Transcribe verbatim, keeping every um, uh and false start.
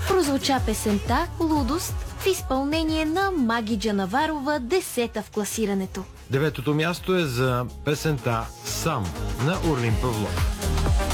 Прозвуча песента "Лудост" в изпълнение на Маги Джанаварова, десета в класирането. Деветото място е за песента "Сам" на Орлин Павлов.